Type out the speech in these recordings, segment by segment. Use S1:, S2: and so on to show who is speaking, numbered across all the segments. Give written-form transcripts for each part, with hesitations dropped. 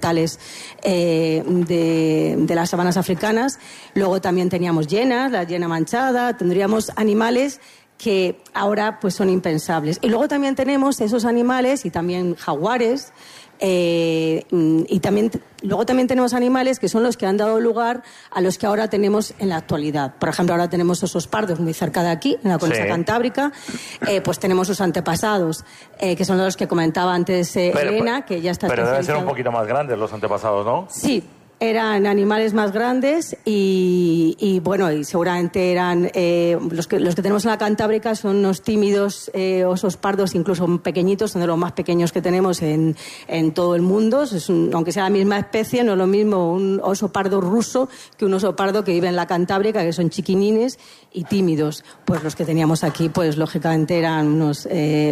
S1: orientales de las sabanas africanas. Luego también teníamos hienas, la hiena manchada, tendríamos animales que ahora pues son impensables. Y luego también tenemos esos animales y también jaguares. Luego también tenemos animales que son los que han dado lugar a los que ahora tenemos en la actualidad. Por ejemplo, ahora tenemos osos pardos muy cerca de aquí, en la Concha Cantábrica. Pues tenemos sus antepasados, que son los que comentaba antes Elena, que ya está
S2: Pero deben ser un poquito más grandes los antepasados, ¿no?
S1: Sí. Eran animales más grandes y bueno, y seguramente eran los que tenemos en la Cantábrica son unos tímidos osos pardos, incluso pequeñitos, son de los más pequeños que tenemos en todo el mundo. Aunque sea la misma especie, no es lo mismo un oso pardo ruso que un oso pardo que vive en la Cantábrica, que son chiquinines y tímidos. Pues los que teníamos aquí, pues lógicamente eran unos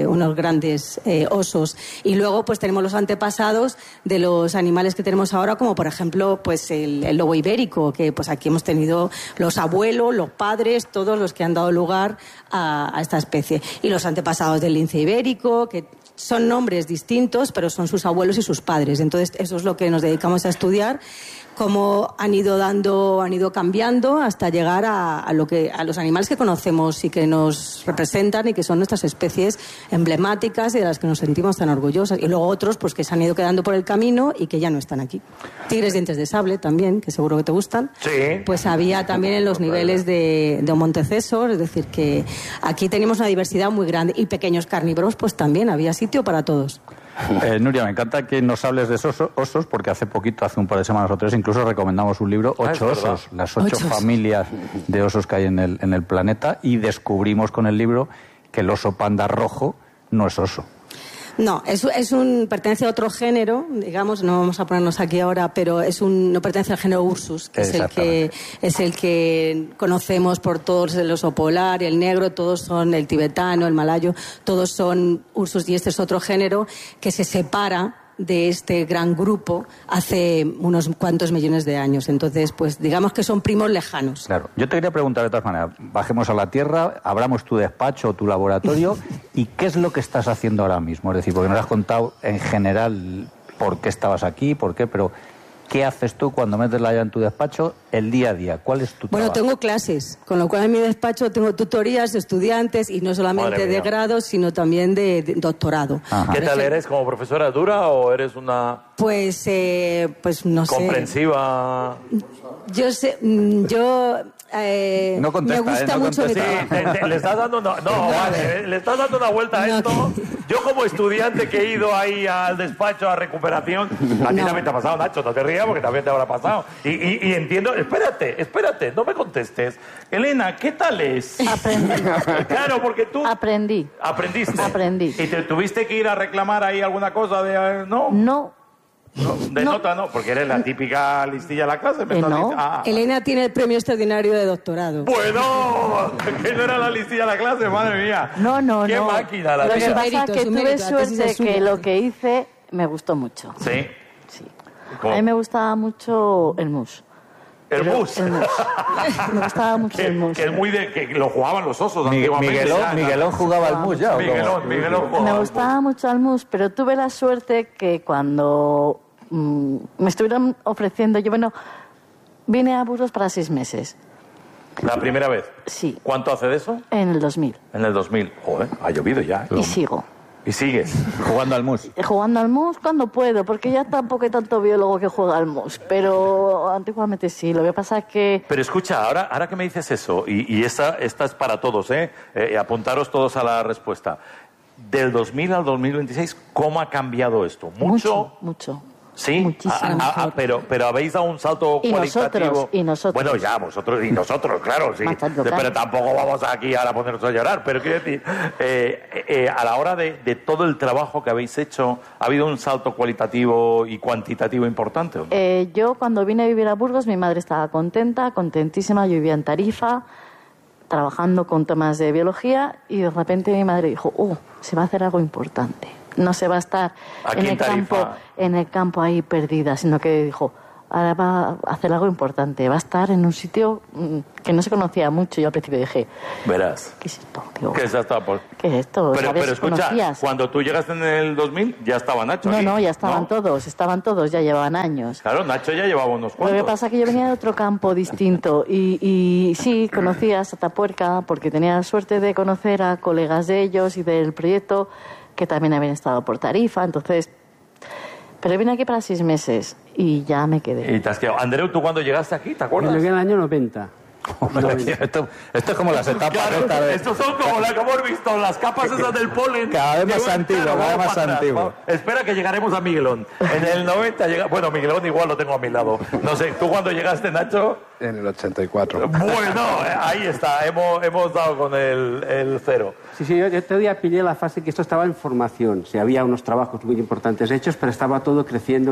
S1: grandes osos. Y luego pues tenemos los antepasados de los animales que tenemos ahora, como por ejemplo pues el lobo ibérico, que pues aquí hemos tenido los abuelos, los padres, todos los que han dado lugar a esta especie. Y los antepasados del lince ibérico, que son nombres distintos, pero son sus abuelos y sus padres. Entonces eso es lo que nos dedicamos a estudiar, cómo han ido cambiando hasta llegar a los animales que conocemos y que nos representan y que son nuestras especies emblemáticas y de las que nos sentimos tan orgullosas. Y luego otros pues que se han ido quedando por el camino y que ya no están aquí. Tigres dientes de sable también, que seguro que te gustan.
S2: Sí.
S1: Pues había también en los niveles de Montecesor, es decir, que aquí teníamos una diversidad muy grande. Y pequeños carnívoros, pues también había sitio para todos.
S3: Nuria, me encanta que nos hables de esos osos, porque hace un par de semanas o tres, incluso recomendamos un libro, 8 osos, las 8 familias de osos que hay en el planeta, y descubrimos con el libro que el oso panda rojo no es oso.
S1: No, pertenece a otro género, digamos, no vamos a ponernos aquí ahora, pero no pertenece al género Ursus, que es el que conocemos por todos, el oso polar y el negro, todos son el tibetano, el malayo, todos son Ursus, y este es otro género que se separa de este gran grupo hace unos cuantos millones de años. Entonces, pues digamos que son primos lejanos.
S3: Claro. Yo te quería preguntar de todas maneras, bajemos a la tierra, abramos tu despacho o tu laboratorio y ¿qué es lo que estás haciendo ahora mismo? Es decir, porque nos has contado en general por qué estabas aquí, por qué, pero ¿qué haces tú cuando metes la llave en tu despacho el día a día? ¿Cuál es tu trabajo?
S1: Bueno, tengo clases, con lo cual en mi despacho tengo tutorías de estudiantes y no solamente de grado, sino también de doctorado.
S2: Ajá. ¿Qué tal eres como profesora? ¿Dura o eres una...?
S1: Pues no sé.
S2: ¿Comprensiva?
S1: Yo sé,
S3: no contesta,
S1: me gusta mucho mi
S2: Le
S1: trabajo.
S2: estás dando le estás dando una vuelta a esto. Yo como estudiante que he ido ahí al despacho a recuperación, a ti también te ha pasado, Nacho, no te rías porque también te habrá pasado. Y entiendo, espérate, no me contestes. Elena, ¿qué tal es?
S4: Aprendí.
S2: Claro, porque tú... ¿Aprendiste?
S4: Aprendí.
S2: ¿Y te tuviste que ir a reclamar ahí alguna cosa de... no?
S4: No.
S2: No, nota no, porque eres la típica listilla de la clase.
S4: No.
S1: Elena tiene el premio extraordinario de doctorado.
S2: Bueno, que no era la listilla de la clase, madre mía.
S4: No.
S2: Qué máquina la
S4: Lo
S2: tía.
S4: que pasa es que tuve suerte que lo que hice me gustó mucho.
S2: ¿Sí?
S4: Sí.
S2: ¿Cómo?
S4: A mí me gustaba mucho el mus.
S2: ¿El mus?
S4: Me gustaba mucho el mus.
S2: Que es muy de... que lo jugaban los osos antiguamente.
S3: Miguelón jugaba al mus ya.
S2: Miguelón jugaba.
S4: Me gustaba mucho el mus, pero tuve la suerte que cuando me estuvieron ofreciendo... vine a Burgos para 6 meses.
S2: ¿La primera vez?
S4: Sí.
S2: ¿Cuánto hace de eso?
S4: En el 2000.
S2: En el 2000. Joder, ha llovido ya.
S4: Y sigo.
S2: ¿Y sigues?
S3: Jugando al mus.
S4: Jugando al mus cuando puedo, porque ya tampoco hay tanto biólogo que juega al mus. Pero antiguamente sí. Lo que pasa es que...
S2: Pero escucha, ahora que me dices eso, y esta es para todos, apuntaros todos a la respuesta. Del 2000 al 2026, ¿cómo ha cambiado esto?
S4: Mucho.
S2: ¿Sí?
S4: Muchísimo mejor.
S2: Pero habéis dado un salto cualitativo.
S4: Y nosotros.
S2: Bueno, ya, vosotros y nosotros, claro, sí. Pero tampoco vamos aquí ahora a ponernos a llorar. Pero quiero decir, a la hora de todo el trabajo que habéis hecho, ¿ha habido un salto cualitativo y cuantitativo importante? ¿O no?
S4: Yo cuando vine a vivir a Burgos, mi madre estaba contentísima. Yo vivía en Tarifa, trabajando con temas de biología, y de repente mi madre dijo, se va a hacer algo importante. No se va a estar en el campo ahí perdida, sino que dijo, ahora va a hacer algo importante. Va a estar en un sitio que no se conocía mucho. Yo al principio dije...
S2: Verás.
S4: ¿Qué es esto? Digo,
S2: ¿Qué es esto?
S4: ¿Qué es esto?
S2: Pero escucha,
S4: ¿Conocías?
S2: cuando tú llegaste en el 2000 ya estaba Nacho aquí.
S4: No, ya estaban todos, ya llevaban años.
S2: Claro, Nacho ya llevaba unos cuantos.
S4: Lo que pasa es que yo venía de otro campo distinto y sí, conocía a Atapuerca porque tenía la suerte de conocer a colegas de ellos y del proyecto que también habían estado por Tarifa, entonces... Pero vine aquí para 6 meses y ya me quedé.
S2: Y te has quedado. Andreu, ¿tú cuándo llegaste aquí? ¿Te acuerdas?
S5: Llegué en el año 90.
S3: Esto es como las etapas.
S2: Claro, estos son como la que hemos visto, las capas esas del polen.
S3: Cada vez más antiguo, cada vez más antiguo.
S2: Espera que llegaremos a Miguelón. En el 90 llega... Bueno, Miguelón igual lo tengo a mi lado. No sé, ¿tú cuándo llegaste, Nacho?
S6: En el 84.
S2: Bueno, ahí está, hemos dado con el cero.
S5: Sí, yo este día pillé la fase que esto estaba en formación. Sí, había unos trabajos muy importantes hechos, pero estaba todo creciendo.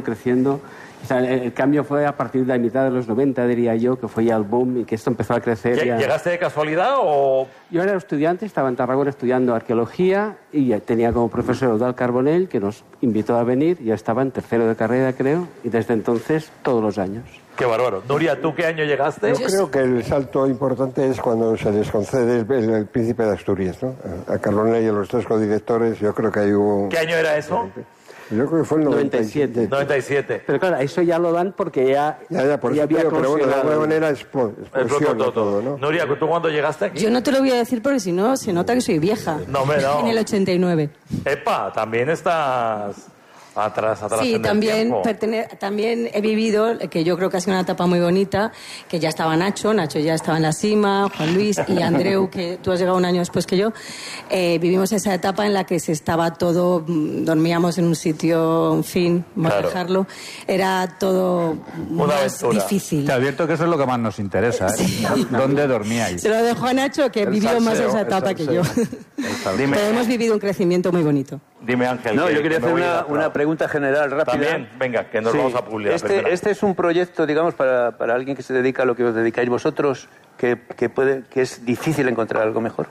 S5: O sea, el cambio fue a partir de la mitad de los 90, diría yo, que fue ya el boom y que esto empezó a crecer.
S2: ¿Llegaste de casualidad o...?
S5: Yo era estudiante, estaba en Tarragona estudiando arqueología y tenía como profesor Eudald Carbonell, que nos invitó a venir. Ya estaba en tercero de carrera, creo, y desde entonces todos los años.
S2: Qué bárbaro. Nuria, ¿tú qué año llegaste?
S6: Yo creo que el salto importante es cuando se les concede el Príncipe de Asturias, ¿no? A Carbonell y a los 3 codirectores, yo creo que ahí hubo...
S2: ¿Qué año era eso?
S6: Yo creo que fue el
S5: 97.
S2: 97.
S5: Pero claro, eso ya lo dan porque ya
S6: por eso
S5: había
S6: creo, pero bueno, de alguna manera
S2: Explotó todo,
S6: ¿no?
S2: Nuria, ¿tú cuándo llegaste aquí?
S1: Yo no te lo voy a decir porque si no se nota que soy vieja.
S2: No.
S1: En el 89.
S2: Epa, también estás atrás
S1: sí,
S2: en el tiempo.
S1: También he vivido, que yo creo que ha sido una etapa muy bonita, que ya estaba Nacho ya estaba en la cima, Juan Luis y Andreu, que tú has llegado un año después que yo. Vivimos esa etapa en la que se estaba todo, dormíamos en un sitio, en fin, vamos a dejarlo, era todo más difícil.
S3: Te advierto que eso es lo que más nos interesa, ¿eh? Sí. ¿Dónde dormíais?
S1: Se lo dejo a Nacho, que vivió más esa etapa que yo. Pero hemos vivido un crecimiento muy bonito.
S2: Dime, Ángel.
S7: No, yo quería hacer una pregunta general rápida.
S2: También, venga, que nos vamos a publicar.
S7: Este es un proyecto, digamos, para alguien que se dedica a lo que os dedicáis vosotros, que es difícil encontrar algo mejor.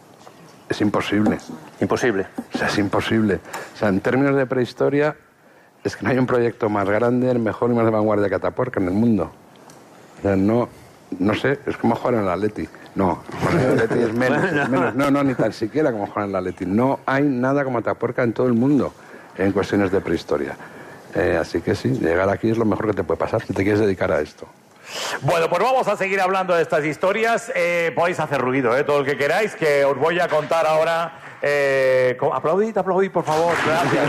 S6: Es imposible.
S7: Imposible.
S6: O sea, es imposible. O sea, en términos de prehistoria, es que no hay un proyecto más grande, mejor y más de vanguardia que Atapuerca en el mundo. O sea, no sé, es como jugar en el Atleti. No, el Atleti es menos. No, ni tan siquiera como jugar en el Atleti. No hay nada como Atapuerca en todo el mundo en cuestiones de prehistoria. Así que sí, llegar aquí es lo mejor que te puede pasar si te quieres dedicar a esto.
S2: Bueno, pues vamos a seguir hablando de estas historias. Podéis hacer ruido, todo el que queráis, que os voy a contar ahora. Aplaudid, por favor. Gracias.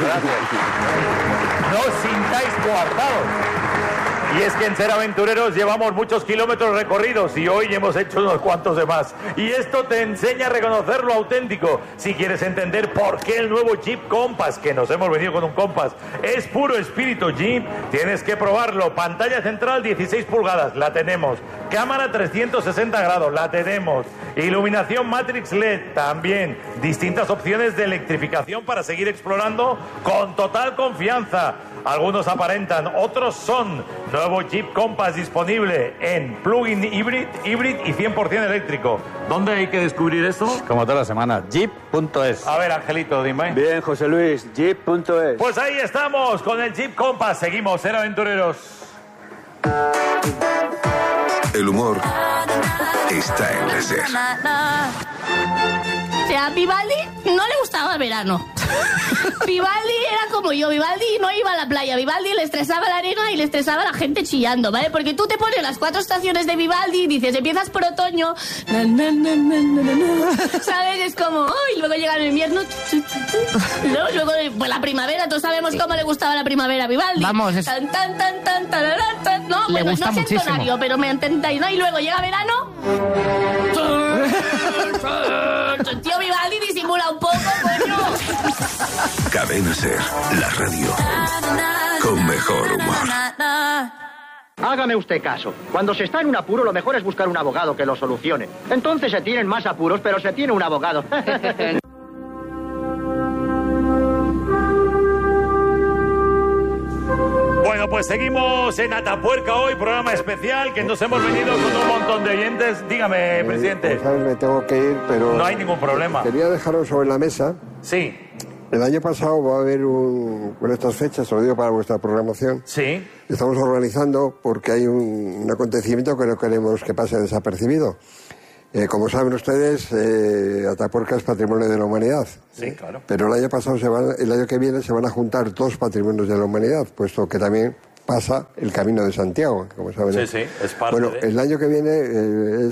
S2: No os sintáis coartados. Y es que en Ser Aventureros llevamos muchos kilómetros recorridos y hoy hemos hecho unos cuantos de más. Y esto te enseña a reconocer lo auténtico. Si quieres entender por qué el nuevo Jeep Compass, que nos hemos venido con un Compass, es puro espíritu Jeep, tienes que probarlo. Pantalla central 16 pulgadas, la tenemos. Cámara 360 grados, la tenemos. Iluminación Matrix LED, también. Distintas opciones de electrificación para seguir explorando con total confianza. Algunos aparentan, otros son. Nuevo Jeep Compass disponible en plug-in híbrid y 100% eléctrico. ¿Dónde hay que descubrir esto?
S3: Como toda la semana, jeep.es.
S2: A ver, Angelito, dime.
S7: Bien, José Luis, jeep.es.
S2: Pues ahí estamos, con el Jeep Compass. Seguimos, Ser Aventureros.
S8: El humor está en la SER.
S9: O sea, a Vivaldi no le gustaba el verano. Vivaldi era como yo. Vivaldi no iba a la playa. Vivaldi le estresaba la arena y le estresaba la gente chillando, ¿vale? Porque tú te pones las 4 estaciones de Vivaldi y dices, empiezas por otoño, ¿sabes? Es como, y luego llega el invierno, luego pues la primavera, todos sabemos cómo le gustaba la primavera a Vivaldi.
S10: Vamos, es...
S9: Tan, tan, tan, tan, tararán, tan. No,
S10: le
S9: bueno,
S10: gusta
S9: no sé
S10: muchísimo.
S9: entonario, pero me entendáis, ¿no? Y luego llega verano. Tío, Vivaldi disimula un poco, coño.
S8: Cadena SER, la radio con mejor humor.
S11: Hágame usted caso. Cuando se está en un apuro, lo mejor es buscar un abogado que lo solucione. Entonces se tienen más apuros, pero se tiene un abogado.
S2: Bueno, pues seguimos en Atapuerca hoy, programa especial, que nos hemos venido con un montón de oyentes. Dígame, presidente.
S6: Pues, ¿sabes? Me tengo que ir, pero...
S2: No hay ningún problema.
S6: Quería dejaros sobre la mesa...
S2: Sí.
S10: El año pasado va a haber con estas fechas, lo digo para vuestra programación.
S2: Sí.
S10: Estamos organizando porque hay un acontecimiento que no queremos que pase desapercibido. Como saben ustedes, Atapuerca es patrimonio de la humanidad.
S2: Sí, claro.
S10: Pero el año que viene se van a juntar 2 patrimonios de la humanidad, puesto que también pasa el Camino de Santiago, como saben.
S2: Sí, sí, es parte
S10: Bueno, el año que viene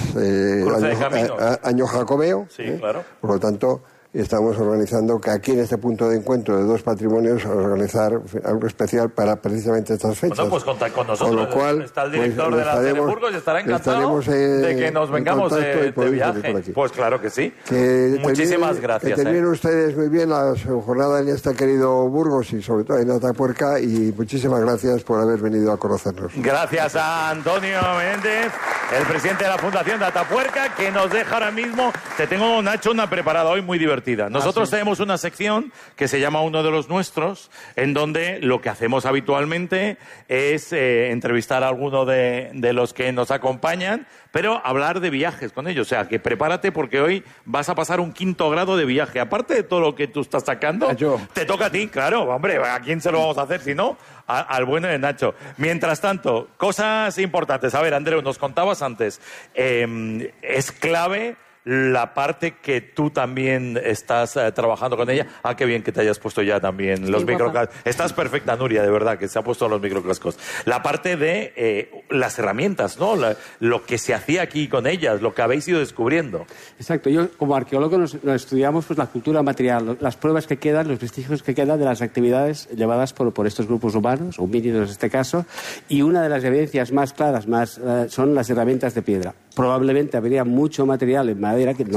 S10: es año jacobeo.
S2: Sí, claro.
S10: Por lo tanto, estamos organizando que aquí en este punto de encuentro de 2 patrimonios organizar algo especial para precisamente estas fechas.
S2: Bueno, pues contad con nosotros.
S10: Con lo cual,
S2: está el director de la de Burgos y estará encantado de que nos vengamos de viaje. Pues claro que sí. Muchísimas gracias.
S10: Que terminen ustedes muy bien la jornada en este querido Burgos y sobre todo en Atapuerca, y muchísimas gracias por haber venido a conocernos.
S2: Gracias a Antonio Méndez, el presidente de la Fundación de Atapuerca, que nos deja ahora mismo. Te tengo, Nacho, una preparada hoy muy divertida. Nosotros tenemos una sección que se llama Uno de los Nuestros, en donde lo que hacemos habitualmente es entrevistar a alguno de los que nos acompañan, pero hablar de viajes con ellos. O sea, que prepárate porque hoy vas a pasar un 5º grado de viaje. Aparte de todo lo que tú estás sacando, te toca a ti, claro. Hombre, ¿a quién se lo vamos a hacer si no? Al bueno de Nacho. Mientras tanto, cosas importantes. A ver, Andreu, nos contabas antes. Es clave la parte que tú también estás trabajando con ella. Ah, qué bien que te hayas puesto ya también los microcascos. Estás perfecta, Nuria, de verdad, que se ha puesto los microcascos. La parte de las herramientas, ¿no? Lo que se hacía aquí con ellas, lo que habéis ido descubriendo.
S5: Exacto. Yo, como arqueólogo, nos estudiamos pues la cultura material, las pruebas que quedan, los vestigios que quedan de las actividades llevadas por estos grupos humanos, homínidos en este caso, y una de las evidencias más claras son las herramientas de piedra. Probablemente habría mucho material en madera que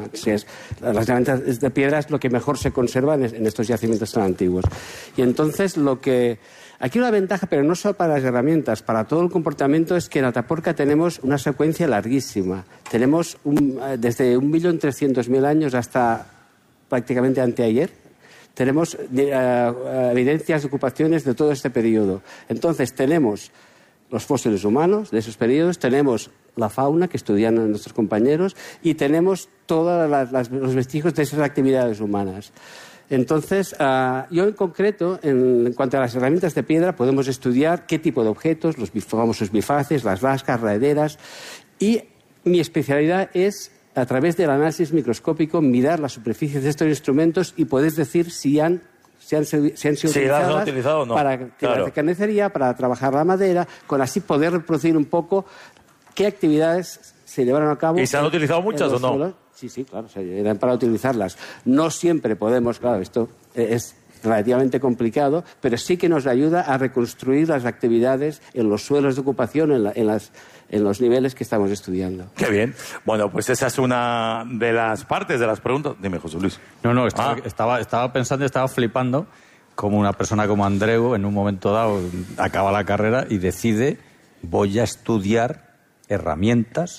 S5: las herramientas de piedra es lo que mejor se conserva en estos yacimientos tan antiguos. Y entonces aquí una ventaja, pero no solo para las herramientas, para todo el comportamiento, es que en Atapuerca tenemos una secuencia larguísima. Tenemos desde 1.300.000 años hasta prácticamente anteayer. Tenemos evidencias de ocupaciones de todo este periodo. Entonces tenemos los fósiles humanos de esos periodos, tenemos la fauna que estudian nuestros compañeros y tenemos todos los vestigios de esas actividades humanas. Entonces, yo en concreto, en cuanto a las herramientas de piedra, podemos estudiar qué tipo de objetos, los famosos bifaces, las lascas, raederas, y mi especialidad es, a través del análisis microscópico, mirar las superficies de estos instrumentos y poder decir si han sido utilizadas
S2: o no.
S5: Para la carnicería, para trabajar la madera, con así poder reproducir un poco qué actividades se llevaron a cabo.
S2: ¿Y se han utilizado muchas o no?
S5: Suelos. Sí, claro, eran para utilizarlas. No siempre podemos, claro, esto es relativamente complicado, pero sí que nos ayuda a reconstruir las actividades en los suelos de ocupación, en los niveles que estamos estudiando.
S2: Qué bien. Bueno, pues esa es una de las partes de las preguntas. Dime, José Luis.
S3: No, estaba pensando, estaba flipando como una persona como Andreu en un momento dado acaba la carrera y decide voy a estudiar herramientas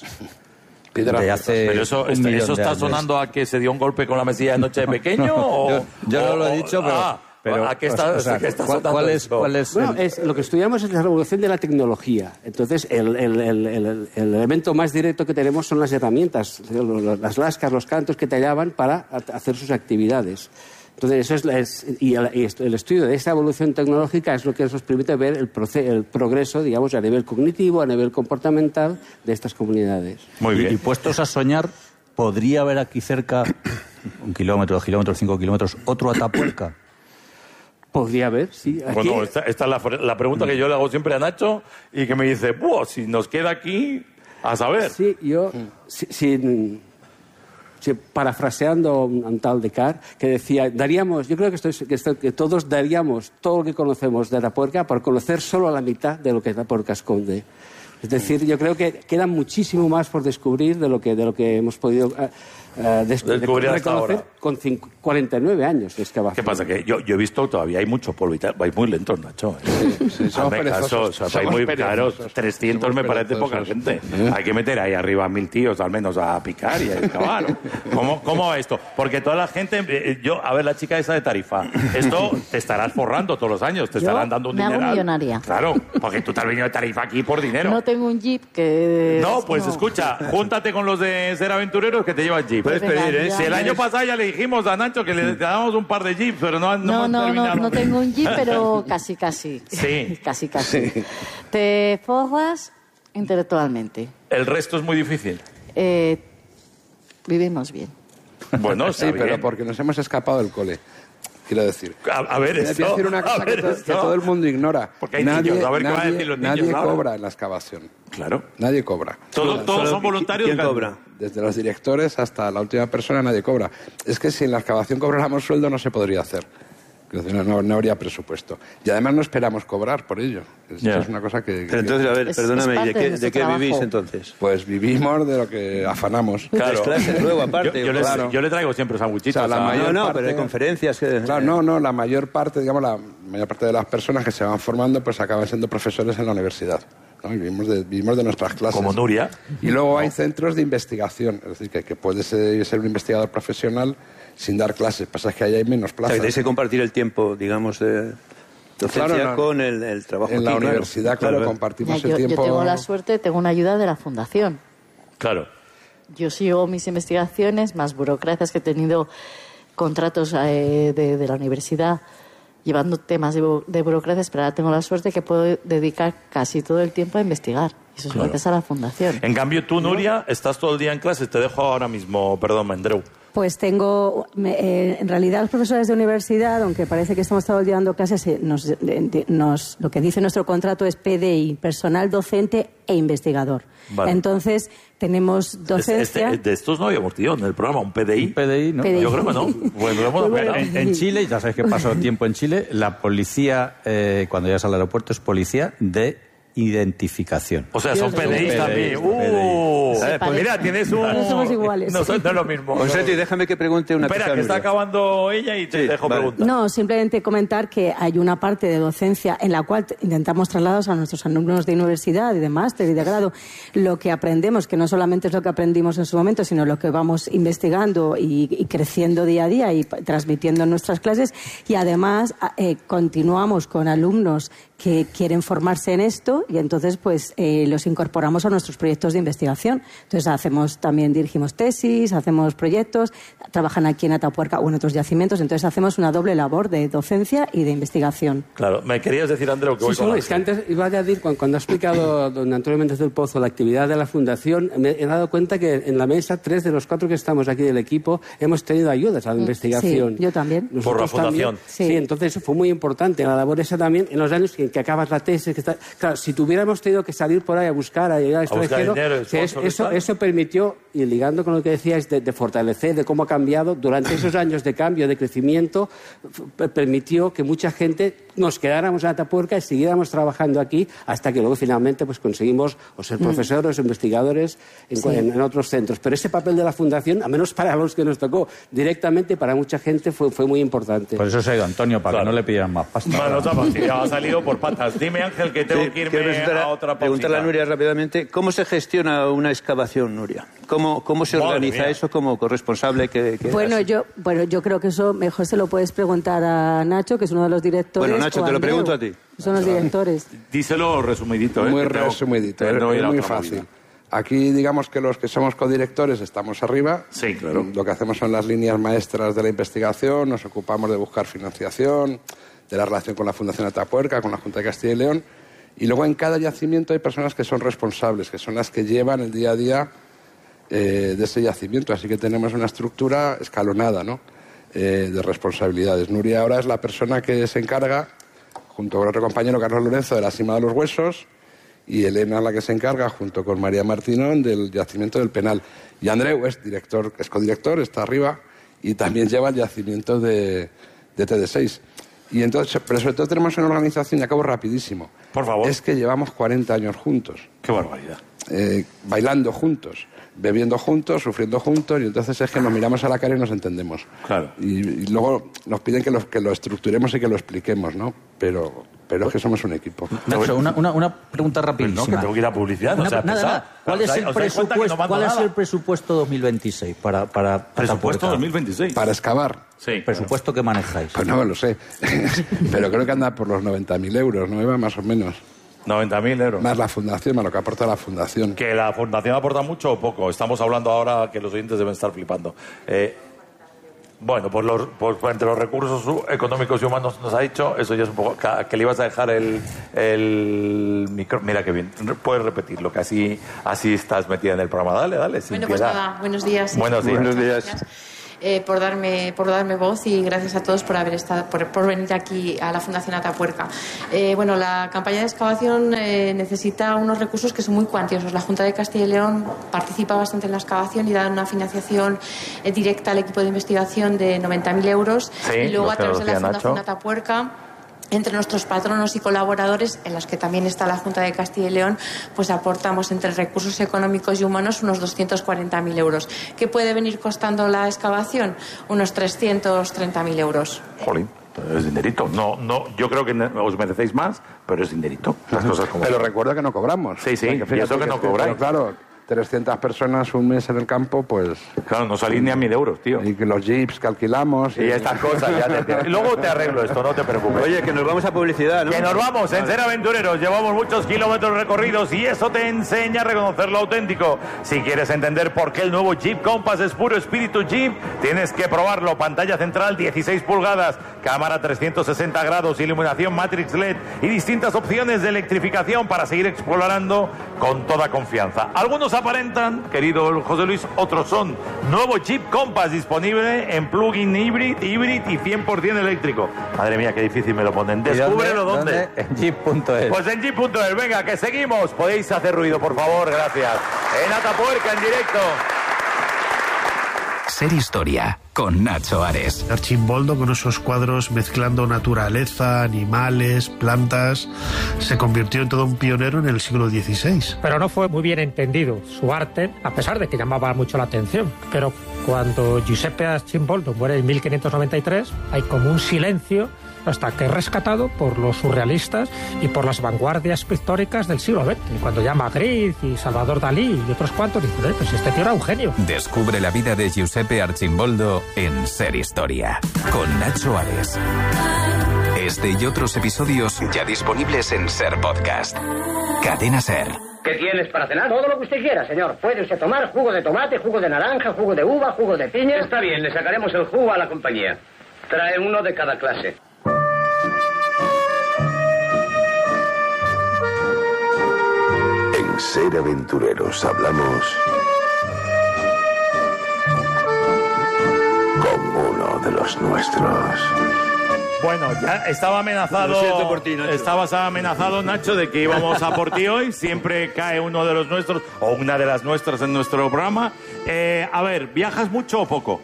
S3: de hace
S2: pero eso está sonando a que se dio un golpe con la mesilla de noche de pequeño o
S3: yo no lo he dicho, pero
S2: ¿a qué está
S3: ¿cuál es
S5: bueno, lo que estudiamos es la revolución de la tecnología. Entonces, el elemento más directo que tenemos son las herramientas, las lascas, los cantos que tallaban para hacer sus actividades. Entonces, el estudio de esta evolución tecnológica es lo que nos permite ver el progreso, digamos, a nivel cognitivo, a nivel comportamental de estas comunidades.
S3: Muy bien. Y puestos a soñar, ¿podría haber aquí cerca 1 kilómetro, 2 kilómetros, 5 kilómetros, otro Atapuerca?
S5: Podría haber, sí. Aquí...
S2: Bueno, esta es la pregunta que yo le hago siempre a Nacho y que me dice, si nos queda aquí, a saber.
S5: Sí, yo, parafraseando a un tal Descartes, que decía, yo creo que todos daríamos todo lo que conocemos de Atapuerca por conocer solo la mitad de lo que Atapuerca esconde. Es decir, yo creo que queda muchísimo más por descubrir de lo que hemos podido
S2: descubrir hasta ahora.
S5: Con 49 años de excavación.
S2: ¿Qué pasa? Que yo he visto todavía hay mucho polvo y tal. Vais muy lentos, Nacho.
S6: Sí, somos perezosos.
S2: Claro, 300 me parece poca gente. Hay que meter ahí arriba 1000 tíos al menos a picar y a excavar. ¿Cómo va esto? Porque toda la gente... a ver, la chica esa de Tarifa, esto te estarás forrando todos los años, te estarán dando un dinero.
S4: Me hago millonaria.
S2: Claro, porque tú te has venido de Tarifa aquí por dinero.
S4: tengo un jeep que...
S2: No, pues escucha, júntate con los de Ser Aventureros que te llevan jeep.
S7: Puedes pedir, ¿eh?
S2: Si el año pasado ya le dijimos a Nacho que le dábamos un par de jeeps, pero no hemos terminado.
S4: No tengo un jeep, pero casi.
S2: Sí.
S4: Casi. Te forras intelectualmente.
S2: El resto es muy difícil.
S4: Vivimos bien.
S2: Bueno,
S6: sí, pero porque nos hemos escapado del cole. Quiero decir.
S2: A ver,
S6: voy a decir una cosa que todo el mundo ignora.
S2: Porque hay niños, a ver qué van a decir los niños.
S6: Nadie cobra en la excavación.
S2: Claro.
S6: Nadie cobra.
S2: Todos son voluntarios.
S7: ¿Quién cobra?
S6: Desde los directores hasta la última persona nadie cobra. Es que si en la excavación cobráramos sueldo no se podría hacer. No habría presupuesto. Y además no esperamos cobrar por ello. Esto es una cosa que...
S7: Pero entonces, a ver, perdóname, ¿de qué vivís entonces?
S6: Pues vivimos de lo que afanamos.
S7: Claro. Clases luego, aparte.
S2: Yo le traigo siempre sandwichitos.
S6: O sea,
S7: pero hay conferencias.
S6: Claro, la mayor parte, digamos, la mayor parte de las personas que se van formando pues acaban siendo profesores en la universidad. ¿no? Y vivimos de nuestras clases.
S2: Como Nuria.
S6: Y luego hay centros de investigación. Es decir, que puedes ser un investigador profesional sin dar clases. Pasa que ahí hay menos plazas.
S7: O sea, tenéis que compartir el tiempo, digamos, de docencia con el trabajo
S6: en
S7: aquí,
S6: la universidad, claro, compartimos el tiempo.
S4: Yo tengo la suerte, tengo una ayuda de la fundación.
S2: Claro.
S4: Yo sigo mis investigaciones, más burocracias que he tenido contratos de la universidad llevando temas de burocracias, pero ahora tengo la suerte que puedo dedicar casi todo el tiempo a investigar. Eso es gracias a la fundación.
S2: En cambio, tú, Nuria, estás todo el día en clases. Te dejo ahora mismo, perdón, Andreu.
S1: Pues tengo, en realidad los profesores de universidad, aunque parece que estamos todo el día dando clases, lo que dice nuestro contrato es PDI, personal docente e investigador.
S2: Vale.
S1: Entonces, tenemos docencia...
S2: De estos no habíamos tenido en el programa, un PDI.
S3: Un PDI, ¿no?
S1: PDI.
S2: Yo creo que no. Bueno,
S3: en Chile, ya sabes que paso tiempo en Chile, la policía, cuando llegas al aeropuerto, es policía de identificación.
S2: O sea, son PDIs también. Pues mira, tienes un...
S1: No somos iguales.
S2: No es lo mismo.
S7: Consuetti, déjame que pregunte una cosa.
S2: Espera, que está acabando ella y te dejo preguntar.
S1: No, simplemente comentar que hay una parte de docencia en la cual intentamos traslados a nuestros alumnos de universidad y de máster y de grado lo que aprendemos, que no solamente es lo que aprendimos en su momento, sino lo que vamos investigando y creciendo día a día y transmitiendo en nuestras clases. Y además continuamos con alumnos que quieren formarse en esto y entonces pues los incorporamos a nuestros proyectos de investigación. Entonces dirigimos tesis, hacemos proyectos, trabajan aquí en Atapuerca o en otros yacimientos, entonces hacemos una doble labor de docencia y de investigación.
S2: Claro, me querías decir, Andreu, que voy con
S5: es que antes iba a decir, cuando ha explicado don Antonio Méndez del Pozo la actividad de la Fundación, me he dado cuenta que en la mesa 3 de los 4 que estamos aquí del equipo hemos tenido ayudas a la investigación.
S1: Sí, yo también.
S5: Nosotros
S2: por la Fundación.
S5: También, sí, entonces fue muy importante la labor esa también en los años que acabas la tesis. Claro, si tuviéramos tenido que salir por ahí a llegar al extranjero, eso permitió, y ligando con lo que decíais de fortalecer, de cómo ha cambiado, durante esos años de cambio, de crecimiento, permitió que mucha gente nos quedáramos en Atapuerca y siguiéramos trabajando aquí hasta que luego finalmente pues conseguimos o ser profesores o investigadores en otros centros. Pero ese papel de la Fundación, al menos para los que nos tocó directamente, para mucha gente fue muy importante.
S3: Por eso se ha ido Antonio, para que no le pidieran más pasta.
S2: Bueno, ha salido por patas. Dime, Ángel, que tengo que irme a otra pausita.
S7: Preguntarle a Nuria rápidamente, ¿cómo se gestiona una excavación, Nuria? ¿Cómo se organiza eso como corresponsable que
S1: Bueno, yo creo que eso mejor se lo puedes preguntar a Nacho, que es uno de los directores.
S7: Bueno, Nacho, te lo pregunto a ti.
S1: Son los directores.
S2: Díselo resumidito.
S6: Muy resumidito, es muy fácil. Aquí, digamos que los que somos codirectores estamos arriba.
S2: Sí, claro.
S6: Lo que hacemos son las líneas maestras de la investigación, nos ocupamos de buscar financiación, de la relación con la Fundación Atapuerca, con la Junta de Castilla y León. Y luego en cada yacimiento hay personas que son responsables, que son las que llevan el día a día de ese yacimiento. Así que tenemos una estructura escalonada, ¿no? De responsabilidades. Nuria ahora es la persona que se encarga, junto con otro compañero, Carlos Lorenzo, de la Sima de los Huesos, y Elena la que se encarga, junto con María Martinón, del yacimiento del Penal. Y Andreu es codirector, está arriba, y también lleva el yacimiento de TD6. Y entonces, pero sobre todo tenemos una organización, y acabo rapidísimo.
S2: Por favor.
S6: Es que llevamos 40 años juntos.
S2: Qué barbaridad.
S6: Bailando juntos, bebiendo juntos, sufriendo juntos, y entonces es que nos miramos a la cara y nos entendemos.
S2: Claro.
S6: Y luego nos piden que lo estructuremos y que lo expliquemos, ¿no? Pero es que somos un equipo.
S3: Nacho, una pregunta rapidísima.
S2: Pues no, que tengo que ir a publicidad.
S3: Nada. ¿Cuál es el presupuesto 2026 para
S2: presupuesto 2026?
S6: Para excavar.
S2: Sí.
S3: ¿Presupuesto que manejáis?
S6: Pues no lo sé. Pero creo que anda por los 90.000 euros, ¿no, Eva? Más o menos.
S2: 90.000 euros.
S6: Más la fundación, más lo que aporta la fundación.
S2: ¿Que la fundación aporta mucho o poco? Estamos hablando ahora que los oyentes deben estar flipando. Bueno, pues entre los recursos económicos y humanos nos ha dicho, eso ya es un poco... Que le ibas a dejar el micro... Mira qué bien, puedes repetirlo, que así estás metida en el programa. Dale, sin
S12: Bueno,
S2: piedad.
S12: pues nada, buenos días.
S2: Buenos días.
S7: Buenos días.
S12: Gracias. Por darme voz y gracias a todos por venir aquí a la Fundación Atapuerca. Bueno, la campaña de excavación necesita unos recursos que son muy cuantiosos. La Junta de Castilla y León participa bastante en la excavación y da una financiación directa al equipo de investigación de 90.000 euros.
S2: Sí,
S12: y luego
S2: lo
S12: a través de la
S2: decía
S12: Fundación
S2: Nacho.
S12: Atapuerca, entre nuestros patronos y colaboradores, en los que también está la Junta de Castilla y León, pues aportamos entre recursos económicos y humanos unos 240.000 euros. ¿Qué puede venir costando la excavación? Unos 330.000 euros.
S2: Jolín, es dinerito. No, yo creo que os merecéis más, pero es dinerito. Las cosas como...
S6: Pero recuerda que no cobramos.
S2: Sí,
S6: O sea,
S2: y eso que no cobráis.
S6: Pero claro, 300 personas un mes en el campo, pues...
S2: Claro, no salís ni a 1.000 euros, tío.
S6: Y que los jeeps que alquilamos...
S2: Y estas cosas ya y luego te arreglo esto, no te preocupes.
S7: Oye, que nos vamos a publicidad, ¿no?
S2: Que nos vamos, en Ser Aventureros. Llevamos muchos kilómetros recorridos y eso te enseña a reconocer lo auténtico. Si quieres entender por qué el nuevo Jeep Compass es puro espíritu Jeep, tienes que probarlo. Pantalla central 16 pulgadas, cámara 360 grados, iluminación Matrix LED y distintas opciones de electrificación para seguir explorando con toda confianza. Algunos aparentan, querido José Luis, otros son. Nuevo Jeep Compass disponible en plug-in híbrido y 100% eléctrico. Madre mía, qué difícil me lo ponen. Descúbrelo dónde.
S3: En jeep.es.
S2: Pues en jeep.es. Venga, que seguimos. Podéis hacer ruido, por favor, gracias. En Atapuerca, en directo.
S13: Ser Historia, con Nacho Ares.
S14: Archimboldo, con esos cuadros mezclando naturaleza, animales, plantas, se convirtió en todo un pionero en el siglo XVI.
S15: Pero no fue muy bien entendido su arte, a pesar de que llamaba mucho la atención. Pero cuando Giuseppe Archimboldo muere en 1593, hay como un silencio hasta que es rescatado por los surrealistas y por las vanguardias pictóricas del siglo XX. Y cuando ya Magritte y Salvador Dalí y otros cuantos dicen, pues este tío era un genio.
S13: Descubre la vida de Giuseppe Archimboldo en Ser Historia, con Nacho Ares. Este y otros episodios ya disponibles en Ser Podcast. Cadena Ser.
S16: ¿Qué tienes para cenar? Todo lo que usted quiera, señor. Puede usted tomar jugo de tomate, jugo de naranja, jugo de uva, jugo de piña. Está bien, le sacaremos el jugo a la compañía. Trae uno de cada clase.
S8: En Ser Aventureros hablamos con uno de los nuestros.
S2: Bueno, ya estaba amenazado.
S7: Lo siento por ti, Nacho.
S2: Estabas amenazado, Nacho, de que íbamos a por ti hoy. Siempre cae uno de los nuestros o una de las nuestras en nuestro programa. A ver, ¿viajas mucho o poco?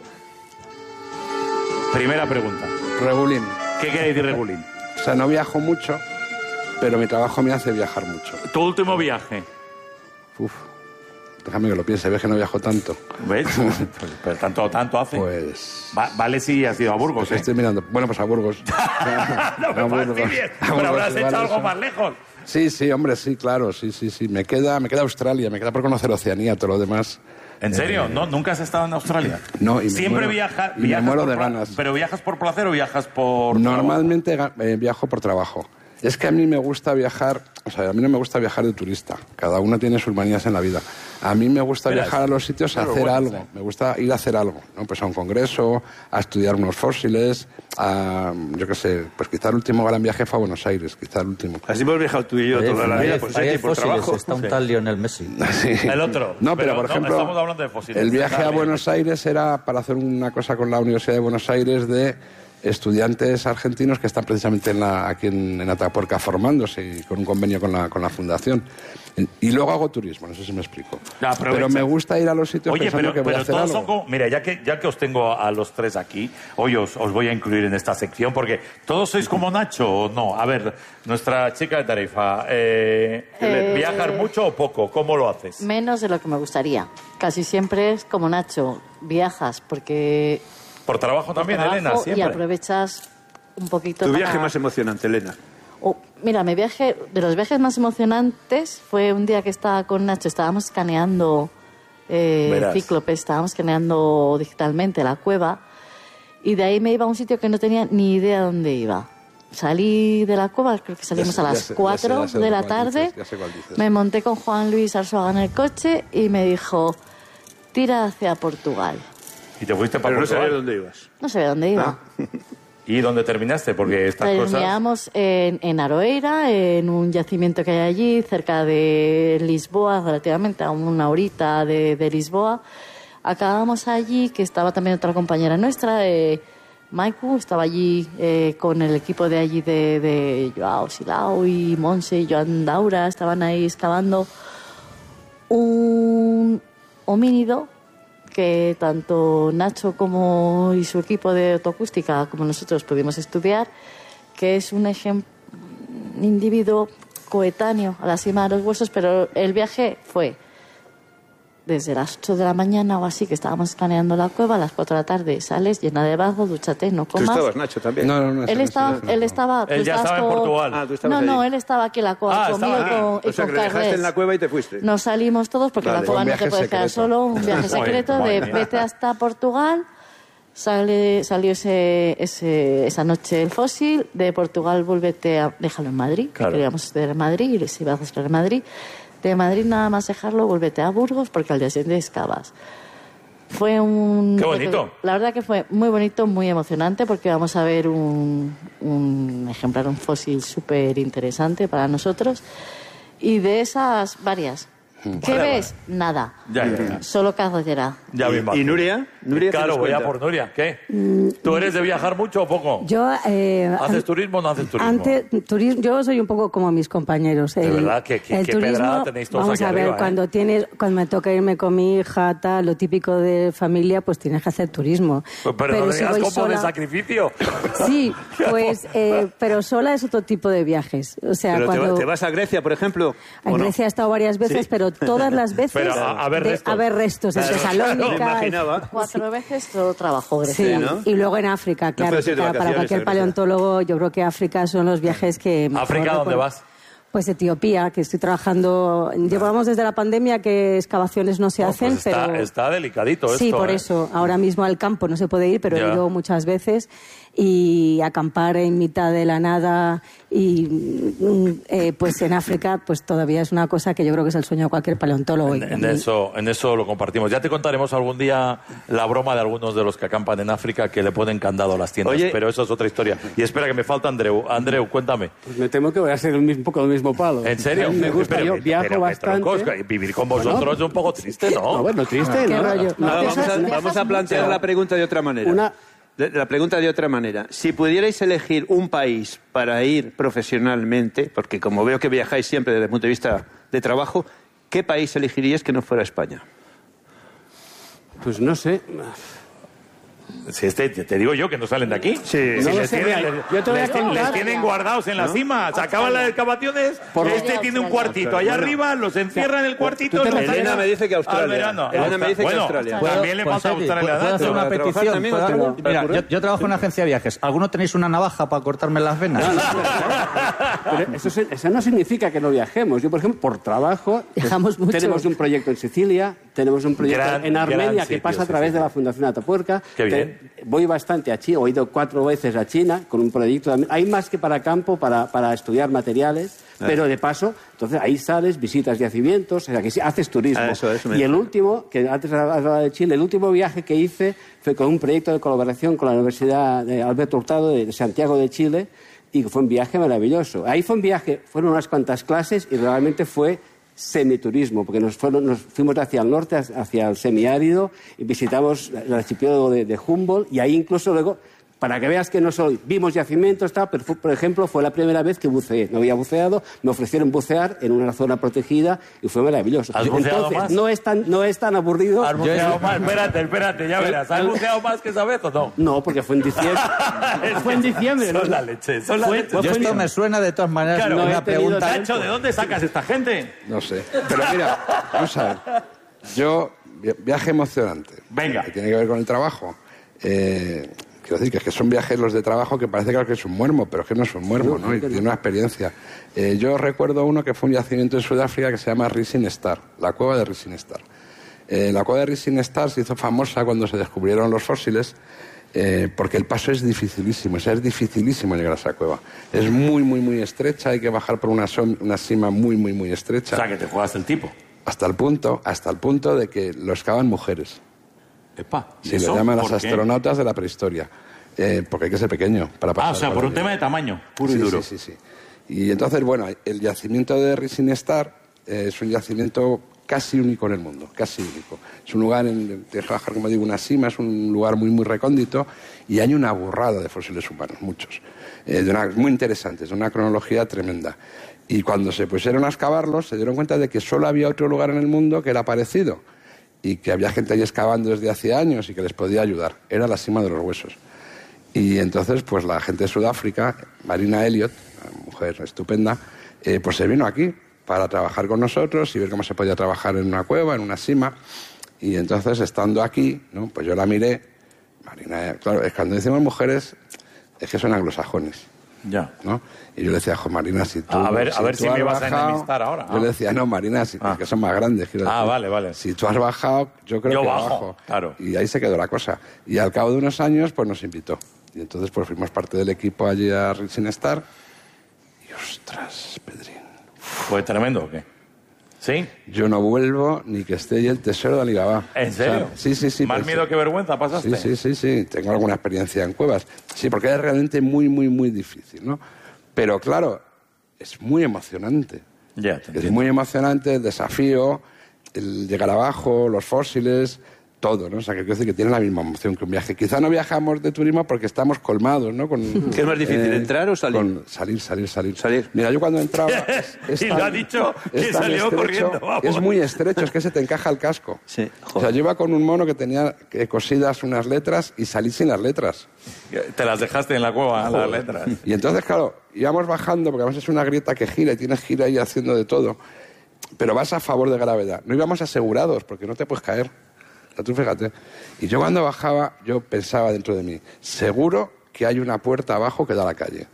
S2: Primera pregunta.
S6: Regulín.
S2: ¿Qué quiere decir regulín?
S6: O sea, no viajo mucho, pero mi trabajo me hace viajar mucho.
S2: ¿Tu último viaje?
S6: Uf, déjame que lo piense, ves que no viajo tanto.
S2: ¿Ves? Pero tanto hace.
S6: Pues...
S2: vale si has ido a Burgos,
S6: pues estoy mirando. Bueno, pues a Burgos.
S2: No me fastidies, pero habrás hecho algo más lejos.
S6: Sí, hombre, sí, claro, sí. Me queda Australia, me queda por conocer Oceanía, todo lo demás.
S2: ¿En serio? ¿No? ¿Nunca has estado en Australia?
S6: No, y
S2: siempre
S6: viajas
S2: me muero
S6: de ganas.
S2: ¿Pero viajas por placer o viajas por
S6: Normalmente viajo por trabajo. Es que a mí me gusta viajar, o sea, a mí no me gusta viajar de turista. Cada uno tiene sus manías en la vida. A mí me gusta viajar a los sitios a hacer algo. Me gusta ir a hacer algo, ¿no? Pues a un congreso, a estudiar unos fósiles, yo qué sé, pues quizá el último gran viaje fue a Buenos Aires, quizá el último.
S7: Así hemos viajado tú y yo toda la vida, pues aquí por trabajo.
S3: Está un tal Lionel Messi.
S6: Sí.
S2: El otro.
S6: No, pero por ejemplo,
S2: estamos hablando de fósiles.
S6: El viaje a Buenos Aires era para hacer una cosa con la Universidad de Buenos Aires de estudiantes argentinos que están precisamente aquí en Atapuerca formándose y con un convenio con la fundación. Y luego hago turismo, no sé si me explico. Pero me gusta ir a los sitios pensando que voy a hacer algo.
S2: Como, mira, ya que os tengo a los tres aquí, hoy os voy a incluir en esta sección porque todos sois como Nacho o no. A ver, nuestra chica de Tarifa, ¿viajar mucho o poco? ¿Cómo lo haces?
S4: Menos de lo que me gustaría. Casi siempre es como Nacho, viajas porque...
S2: ¿Por trabajo también, Elena? Siempre.
S4: Y aprovechas un poquito.
S7: ¿Tu viaje más emocionante, Elena?
S4: Mira, mi viaje, de los viajes más emocionantes fue un día que estaba con Nacho, estábamos escaneando Cíclope, estábamos escaneando digitalmente la cueva y de ahí me iba a un sitio que no tenía ni idea dónde iba. salí de la cueva, creo que salimos a las 4 de la tarde. Me monté con Juan Luis Arzuaga en el coche y me dijo, tira hacia Portugal.
S2: ¿Y te fuiste para Portugal?
S17: No sabía dónde ibas.
S4: No sabía dónde iba.
S2: ¿Y dónde terminaste? Porque estas cosas...
S4: Terminamos en Aroeira, en un yacimiento que hay allí, cerca de Lisboa, relativamente a una horita de Lisboa. Acabamos allí, que estaba también otra compañera nuestra, Maiku, estaba allí con el equipo de allí de Joao Silao y Monse y Joan Daura, estaban ahí excavando un homínido que tanto Nacho y su equipo de autoacústica como nosotros pudimos estudiar, que es un individuo coetáneo a la cima de los huesos, pero el viaje fue desde las 8 de la mañana o así, que estábamos escaneando la cueva, a las 4 de la tarde sales, llena de barro, dúchate, no comas.
S17: ¿Tú estabas, Nacho, también?
S6: No.
S4: Él estaba...
S2: Él ya estaba en Portugal.
S17: Ah, tú estabas allí.
S4: No, él estaba aquí en la cueva conmigo y
S17: o sea,
S4: con
S17: que le dejaste
S4: Carles.
S17: en la cueva y te fuiste.
S4: Nos salimos todos porque
S17: Vale.
S4: la cueva no te puedes quedar solo, un viaje secreto de vete hasta Portugal. Salió esa noche el fósil, de Portugal déjalo en Madrid, que queríamos estudiar en Madrid y se iba a estudiar en Madrid. De Madrid nada más dejarlo, vuélvete a Burgos porque al día siguiente excavas. Fue un...
S2: ¡Qué bonito!
S4: La verdad que fue muy bonito, muy emocionante porque vamos a ver un ejemplar, un fósil súper interesante para nosotros. Y de esas varias. ¿Qué ves? Nada.
S2: Ya.
S4: Solo carretera.
S2: Ya me imagino.
S17: ¿Y Nuria? ¿Nuria
S2: Claro, voy a por Nuria. ¿Qué? ¿Tú eres de viajar mucho o poco?
S1: Yo...
S2: ¿Haces turismo o no haces turismo?
S1: Yo soy un poco como mis compañeros.
S2: De verdad, qué pedrada tenéis todos
S1: vamos
S2: aquí
S1: a ver,
S2: arriba,
S1: cuando me toca irme con mi hija, tal, lo típico de familia, pues tienes que hacer turismo.
S2: Pero no
S1: si
S2: digas
S1: voy
S2: como
S1: sola-
S2: de sacrificio.
S1: Sí, pues, pero sola es otro tipo de viajes. O sea,
S17: ¿Pero
S1: cuando...
S17: te vas a Grecia, por ejemplo?
S1: En Grecia he estado varias veces,
S17: Sí.
S1: pero todas las veces
S2: Pero a ver restos.
S1: a ver restos en
S17: Claro,
S1: Tesalónica.
S17: me imaginaba.
S4: 4 veces todo trabajo
S1: Sí,
S4: Grecia.
S17: ¿no?
S1: y luego en África, claro.
S17: puedes ir de
S1: Para
S17: vacaciones
S1: cualquier
S17: a Grecia.
S1: paleontólogo, yo creo que África son los viajes que... mejor
S2: ¿África dónde
S1: recuerdo.
S2: vas?
S1: Pues Etiopía, que estoy trabajando... Llevamos desde la pandemia que excavaciones no se hacen,
S2: Pues está,
S1: pero...
S2: está delicadito esto.
S1: Sí, por
S2: ¿eh?
S1: eso. Ahora mismo al campo no se puede ir, pero
S2: Ya.
S1: he ido muchas veces. Y acampar en mitad de la nada y pues en África pues todavía es una cosa que yo creo que es el sueño de cualquier paleontólogo.
S2: En eso lo compartimos. Ya te contaremos algún día la broma de algunos de los que acampan en África que le ponen candado a las tiendas.
S17: Oye.
S2: Pero eso es otra historia. Y espera, que me falta Andreu. Andreu, cuéntame.
S5: Pues me temo que voy a ser un poco el mismo palo.
S2: ¿En serio?
S5: Me gusta,
S2: Pero
S5: yo
S2: que-
S5: viajo
S2: pero que
S5: bastante.
S2: troncos, vivir con vosotros es un poco triste, ¿no?
S5: No, bueno, triste,
S1: Qué
S5: ¿no?
S1: rollo.
S5: No,
S17: Vamos a plantear la pregunta de otra manera. La pregunta de otra manera. Si pudierais elegir un país para ir profesionalmente, porque como veo que viajáis siempre desde el punto de vista de trabajo, ¿qué país elegiríais que no fuera España?
S5: Pues no sé.
S2: Si te digo yo que no salen de aquí.
S17: Sí.
S5: No lo
S2: les
S5: sé,
S2: tienen,
S5: mira, yo te voy a
S2: les
S5: contar.
S2: tienen guardados en la cima. Se acaban las excavaciones. Este tiene un cuartito allá arriba, los encierra en el cuartito.
S5: tú te
S2: los
S5: refieres-
S2: saca
S17: Elena me dice que Australia.
S2: al verano.
S17: Elena me dice que
S2: Bueno,
S17: Australia.
S2: También le falta
S3: Sergi,
S2: Australia a
S3: ¿puedo hacer
S2: Nacho.
S3: una
S17: ¿Para trabajar
S3: petición?
S17: también o
S3: ¿Puedo-
S17: tengo- para
S3: Mira,
S17: currar?
S3: yo trabajo en una agencia de viajes. ¿Alguno tenéis una navaja para cortarme las venas?
S5: Pero eso no significa que no viajemos. Yo, por ejemplo, por trabajo,
S1: Viajamos mucho.
S5: tenemos un proyecto en Sicilia, tenemos un proyecto
S2: Gran-
S5: en Armenia
S2: gran
S5: que
S2: sitio,
S5: pasa a través
S2: Sicilia.
S5: de la Fundación Atapuerca.
S2: Qué bien.
S5: Voy bastante a China, he ido 4 veces a China con un proyecto también. Hay más que para campo, para estudiar materiales, pero de paso, entonces ahí sales, visitas yacimientos, o sea que sí, haces turismo.
S17: Eso me
S5: Y el
S17: gusta.
S5: último, que antes hablaba de Chile, el último viaje que hice fue con un proyecto de colaboración con la Universidad de Alberto Hurtado de Santiago de Chile, y fue un viaje maravilloso. Ahí fue un viaje, fueron unas cuantas clases y realmente fue semiturismo, porque nos fuimos hacia el norte, hacia el semiárido, y visitamos el archipiélago de Humboldt, y ahí incluso luego, para que veas que no solo vimos yacimientos, pero por ejemplo, fue la primera vez que buceé. No había buceado, me ofrecieron bucear en una zona protegida y fue maravilloso.
S2: ¿Has buceado
S5: Entonces,
S2: más?
S5: no es tan aburrido.
S2: ¿Has buceado más? Espérate, ya verás. ¿Has buceado más que esa vez o no?
S5: No, porque fue en diciembre. Fue en diciembre, ¿no?
S2: Son la leche, son la leche.
S3: Yo esto me suena de todas maneras
S2: Claro,
S3: una
S5: he tenido
S3: pregunta.
S2: Nacho, ¿de dónde sacas esta gente?
S6: No sé. Pero mira, vamos a ver. Yo, viaje emocionante.
S2: Venga.
S6: Que tiene que ver con el trabajo. Quiero decir que son viajes los de trabajo que parece que es un muermo, pero es que no es un muermo, ¿no? Y tiene una experiencia. Yo recuerdo uno que fue un yacimiento en Sudáfrica que se llama Rising Star, la cueva de Rising Star. La cueva de Rising Star se hizo famosa cuando se descubrieron los fósiles porque el paso es dificilísimo, es dificilísimo llegar a esa cueva. Es muy, muy, muy estrecha, hay que bajar por una sima muy, muy, muy estrecha.
S2: O sea, que te juegas el tipo.
S6: Hasta el punto de que lo excavan mujeres.
S2: Epa,
S6: Sí, lo llaman las astronautas de la prehistoria. Porque hay que ser pequeño para pasar.
S2: O sea, por un tema de tamaño, puro y duro.
S6: Sí. Y entonces, bueno, el yacimiento de Rising Star es un yacimiento casi único en el mundo, casi único. Es un lugar, como digo, una cima, es un lugar muy, muy recóndito y hay una burrada de fósiles humanos, muchos. Muy interesantes, de una cronología tremenda. Y cuando se pusieron a excavarlos, se dieron cuenta de que solo había otro lugar en el mundo que era parecido y que había gente ahí excavando desde hace años y que les podía ayudar. Era la cima de los huesos. Y entonces, pues la gente de Sudáfrica, Marina Elliott, una mujer estupenda, pues se vino aquí para trabajar con nosotros y ver cómo se podía trabajar en una cueva, en una cima. Y entonces, estando aquí, ¿no? Pues yo la miré. Marina, claro, es cuando decimos mujeres, es que son anglosajones.
S2: Ya.
S6: ¿No? Y yo le decía, Marina, si tú...
S2: A ver si me vas a
S6: bajado,
S2: enemistar ahora.
S6: Yo le decía, no, Marina, que son más grandes.
S2: Vale.
S6: Si tú has bajado, yo creo que bajo.
S2: Claro.
S6: Y ahí se quedó la cosa. Y al cabo de unos años, pues nos invitó. Y entonces, pues fuimos parte del equipo allí a Rising Star. Y ostras, Pedrín.
S2: ¿Fue tremendo o qué? ¿Sí?
S6: Yo no vuelvo ni que esté ahí el tesoro de Alibaba.
S2: ¿En serio?
S6: O sea, sí.
S2: ¿Más miedo que vergüenza pasaste?
S6: Sí. Tengo alguna experiencia en cuevas. Sí, porque es realmente muy, muy, muy difícil, ¿no? Pero claro, es muy emocionante.
S2: Ya,
S6: es muy emocionante el desafío, el llegar abajo, los fósiles, todo, ¿no? O sea, que quiero decir que tiene la misma emoción que un viaje. Quizá no viajamos de turismo porque estamos colmados, ¿no?
S17: ¿Qué es más difícil, entrar o salir?
S6: Salir. Mira, yo cuando entraba...
S2: Y lo ha dicho que salió corriendo, vamos.
S6: Es muy estrecho, es que se te encaja el casco.
S17: Sí,
S6: o sea, yo iba con un mono que tenía cosidas unas letras y salí sin las letras.
S2: Te las dejaste en la cueva, las letras.
S6: Y entonces, claro, íbamos bajando, porque además es una grieta que gira y tienes que ir ahí haciendo de todo. Pero vas a favor de gravedad. No íbamos asegurados, porque no te puedes caer. Tú fíjate. Y yo cuando bajaba, yo pensaba dentro de mí, seguro que hay una puerta abajo que da a la calle.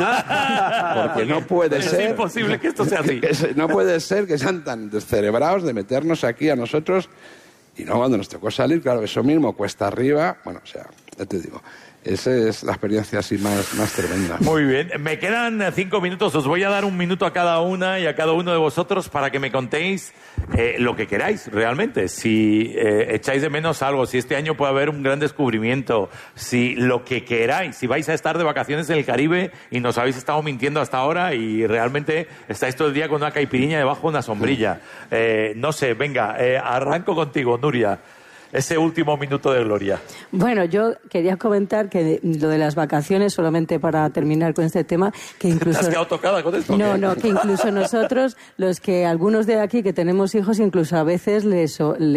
S6: Porque no puede ser...
S2: Es imposible que esto sea así.
S6: No puede ser que sean tan descerebrados de meternos aquí a nosotros. Y no, cuando nos tocó salir, claro, eso mismo, cuesta arriba. Bueno, o sea, ya te digo, esa es la experiencia así más tremenda.
S2: Muy bien, me quedan 5 minutos, os voy a dar 1 minuto a cada una y a cada uno de vosotros para que me contéis lo que queráis realmente, si echáis de menos algo, si este año puede haber un gran descubrimiento, si lo que queráis, si vais a estar de vacaciones en el Caribe y nos habéis estado mintiendo hasta ahora y realmente estáis todo el día con una caipiriña debajo de una sombrilla. No sé, venga, arranco contigo, Nuria. Ese último minuto de gloria.
S1: Bueno, yo quería comentar que lo de las vacaciones, solamente para terminar con este tema, que incluso...
S2: ¿Te has quedado tocada con esto?
S1: No, que incluso nosotros, algunos de aquí que tenemos hijos, incluso a veces les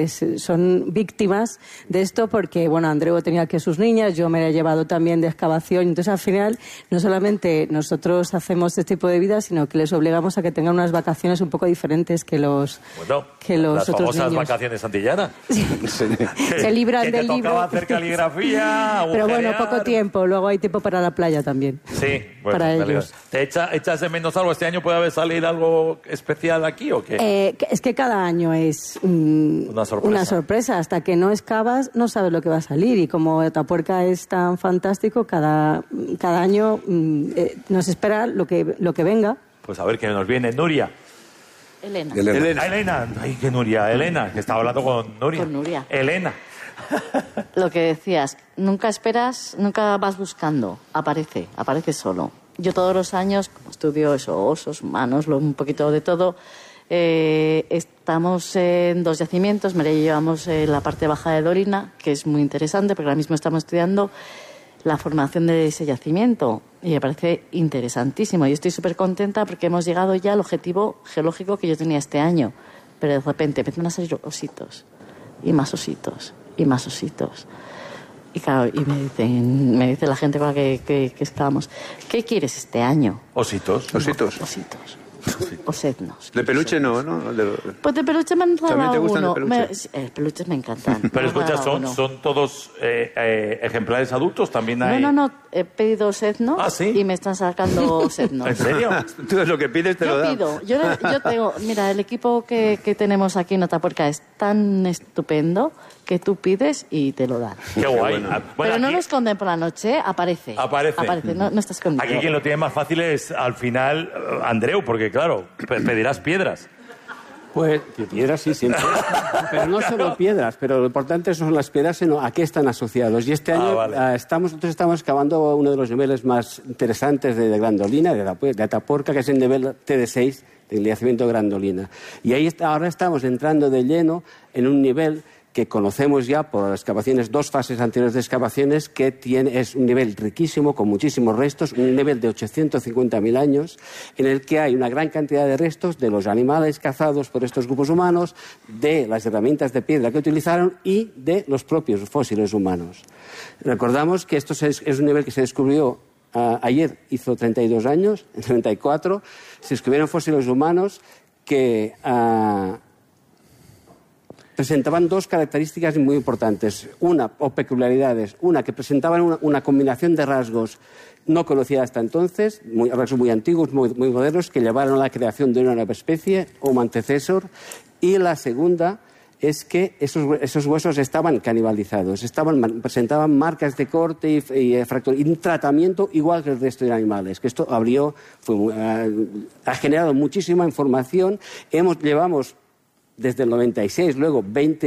S1: son víctimas de esto, porque, bueno, Andreu tenía que sus niñas, yo me he llevado también de excavación, entonces al final no solamente nosotros hacemos este tipo de vida, sino que les obligamos a que tengan unas vacaciones un poco diferentes que los
S2: las
S1: otros
S2: famosas
S1: niños.
S2: Vacaciones antillanas.
S1: Se libran del libro.
S2: Que te tocaba hacer caligrafía,
S1: pero bueno,
S2: agujerear.
S1: poco tiempo. Luego hay tiempo para la playa también.
S2: Sí, bueno,
S1: para ellos.
S2: ¿Te echas de menos algo? ¿Este año puede haber salido algo especial aquí o qué?
S1: Es que cada año es una sorpresa. Hasta que no excavas, no sabes lo que va a salir. Y como Atapuerca es tan fantástico, cada año nos espera lo que venga.
S2: Pues a ver qué nos viene. Nuria. Elena. Ay, que Nuria. Elena, que estaba hablando con Nuria.
S4: Con Nuria.
S2: Elena.
S4: Lo que decías, nunca esperas, nunca vas buscando. Aparece solo. Yo todos los años, como estudio osos, humanos, un poquito de todo, estamos en 2 yacimientos. María y yo llevamos la parte baja de Dorina, que es muy interesante, porque ahora mismo estamos estudiando la formación de ese yacimiento y me parece interesantísimo. Yo estoy súper contenta porque hemos llegado ya al objetivo geológico que yo tenía este año, pero de repente empiezan a salir ositos y más ositos y más ositos. Y claro, y me dice la gente con la que estábamos, ¿qué quieres este año?
S2: Ositos.
S4: o sednos.
S17: De peluche no.
S4: Pues de peluche me han
S17: ¿También
S4: dado
S17: te gustan
S4: uno.
S17: de peluche?
S4: Peluches me encantan.
S2: Pero
S4: Me han
S2: escucha,
S4: dado uno.
S2: ¿son todos ejemplares adultos? También hay...
S4: No, he pedido sednos y me están sacando sednos.
S2: ¿En serio?
S17: Tú lo que pides te lo dan.
S4: Yo tengo, mira, el equipo que tenemos aquí en Atapuerca es tan estupendo que tú pides y te lo dan.
S2: Qué guay.
S4: Pero
S2: Bueno,
S4: no
S2: aquí-
S4: lo esconden por la noche, aparece. No está escondido.
S2: Aquí quien lo tiene más fácil es, al final, Andreu, porque claro, pedirás piedras.
S5: Pues piedras sí, siempre. Pero no solo piedras, pero lo importante son las piedras, sino a qué están asociados. Y este año nosotros estamos excavando uno de los niveles más interesantes de Grandolina, de Atapuerca, que es el nivel TD6 del yacimiento de Grandolina. Y ahí ahora estamos entrando de lleno en un nivel que conocemos ya por las excavaciones, 2 fases anteriores de excavaciones, que es un nivel riquísimo, con muchísimos restos, un nivel de 850.000 años, en el que hay una gran cantidad de restos de los animales cazados por estos grupos humanos, de las herramientas de piedra que utilizaron y de los propios fósiles humanos. Recordamos que esto es un nivel que se descubrió ayer, hizo 32 años, en 94, se descubrieron fósiles humanos que... presentaban 2 características muy importantes, o peculiaridades. Una, que presentaban una combinación de rasgos no conocida hasta entonces, rasgos muy antiguos, muy modernos, que llevaron a la creación de una nueva especie, Homo antecessor. Y la segunda es que esos huesos estaban canibalizados, presentaban marcas de corte y fractura, y un tratamiento igual que el resto de animales. Que esto ha generado muchísima información. Llevamos desde el 96, luego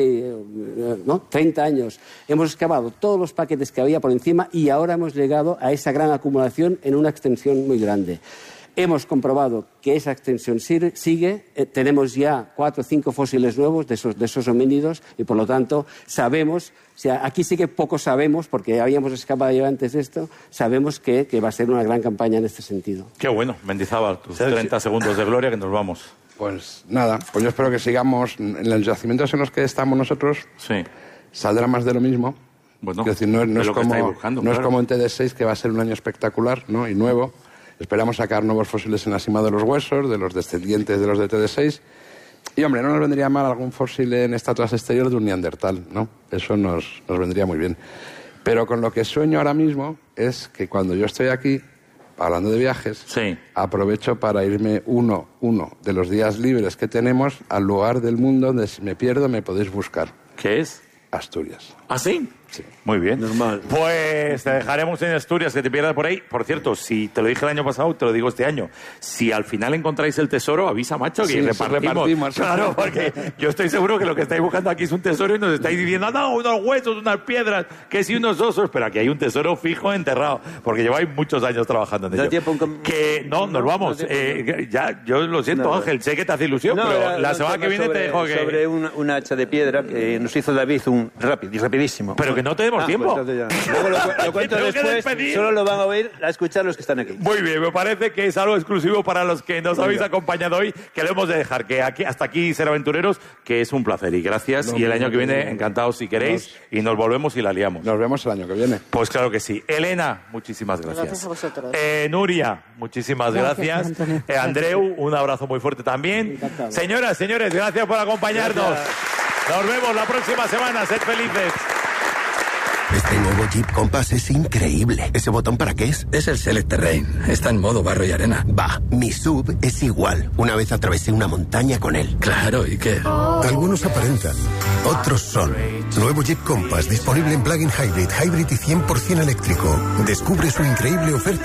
S5: 30 años, hemos excavado todos los paquetes que había por encima y ahora hemos llegado a esa gran acumulación en una extensión muy grande. Hemos comprobado que esa extensión sigue, tenemos ya 4 o 5 fósiles nuevos de esos homínidos y por lo tanto sabemos, aquí sí que poco sabemos, porque habíamos excavado ya antes de esto, sabemos que va a ser una gran campaña en este sentido.
S2: Qué bueno, Mendizábal, tus 30 segundos de gloria que nos vamos.
S6: Pues nada, pues yo espero que sigamos en los yacimientos en los que estamos nosotros.
S2: Sí.
S6: Saldrá más de lo mismo.
S2: Bueno,
S6: es decir, no es como en TD6, que va a ser un año espectacular, ¿no? Y nuevo. Esperamos sacar nuevos fósiles en la cima de los huesos, de los descendientes de los de TD6. Y, hombre, no nos vendría mal algún fósil en estatuas exteriores de un neandertal, ¿no? Eso nos vendría muy bien. Pero con lo que sueño ahora mismo es que cuando yo estoy aquí, hablando de viajes, aprovecho para irme uno de los días libres que tenemos al lugar del mundo donde si me pierdo me podéis buscar.
S2: ¿Qué es?
S6: Asturias.
S2: ¿Ah, sí?
S6: Sí.
S2: Muy bien.
S17: Normal.
S2: Pues te dejaremos en Asturias, que te pierdas por ahí. Por cierto, si te lo dije el año pasado, te lo digo este año. Si al final encontráis el tesoro, avisa, macho, que repartimos. Claro, porque yo estoy seguro que lo que estáis buscando aquí es un tesoro y nos estáis diciendo, no, unos huesos, unas piedras, que si unos osos. Pero aquí hay un tesoro fijo enterrado, porque lleváis muchos años trabajando en ello. Que no, nos vamos. Ya, yo lo siento, Ángel, sé que te hace ilusión, pero la semana que viene te dejo que...
S17: Sobre una hacha de piedra que nos hizo David rapidísimo.
S2: Pero que no tenemos tiempo.
S17: Pues luego lo cuento después, solo lo van a oír a escuchar los que están aquí.
S2: Muy bien, me parece que es algo exclusivo para los que nos habéis acompañado hoy, que lo hemos de dejar, que aquí, hasta aquí Ser Aventureros, que es un placer y gracias. Y el año que viene, encantados si queréis, y nos volvemos y la liamos.
S6: Nos vemos el año que viene.
S2: Pues claro que sí. Elena, muchísimas gracias.
S4: Gracias a vosotros.
S2: Nuria, muchísimas gracias. Andreu, un abrazo muy fuerte también.
S5: Encantado.
S2: Señoras, señores, gracias por acompañarnos. Nos vemos la próxima semana. Sed felices.
S8: Este nuevo Jeep Compass es increíble. ¿Ese botón para qué es?
S18: Es el Select Terrain. Está en modo barro y arena.
S8: Va, mi SUV es igual. Una vez atravesé una montaña con él.
S18: Claro, ¿y qué?
S8: Algunos aparentan, otros son. Nuevo Jeep Compass, disponible en plug-in hybrid y 100% eléctrico. Descubre su increíble oferta